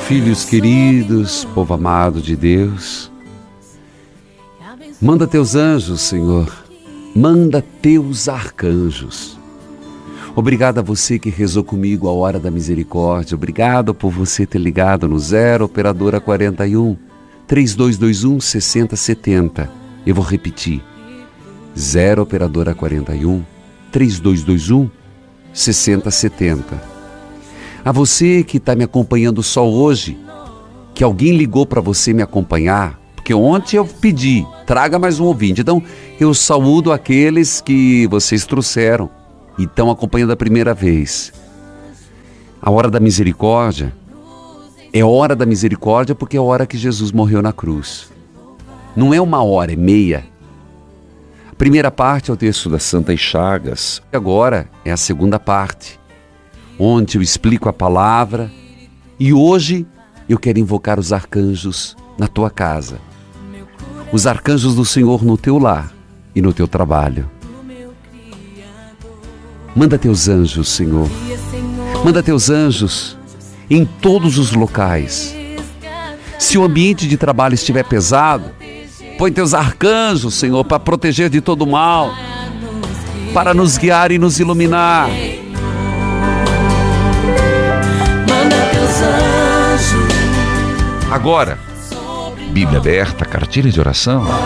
filhos queridos, povo amado de Deus. Manda teus anjos, Senhor. Manda teus arcanjos. Obrigado a você que rezou comigo a hora da misericórdia. Obrigado por você ter ligado no 0 operadora 41 3221 6070. Eu vou repetir. 0 operadora 41 3221 6070. A você que está me acompanhando só hoje, que alguém ligou para você me acompanhar, porque ontem eu pedi, traga mais um ouvinte. Então, eu saúdo aqueles que vocês trouxeram e estão acompanhando a primeira vez. A hora da misericórdia é hora da misericórdia porque é a hora que Jesus morreu na cruz. Não é uma hora, é meia. A primeira parte é o texto das Santas Chagas. Agora é a segunda parte, onde eu explico a palavra, e hoje eu quero invocar os arcanjos na tua casa, os arcanjos do Senhor no teu lar e no teu trabalho. Manda teus anjos, Senhor, manda teus anjos em todos os locais. Se o ambiente de trabalho estiver pesado, põe teus arcanjos, Senhor, para proteger de todo mal, para nos guiar e nos iluminar. Agora, Bíblia aberta, cartilha de oração.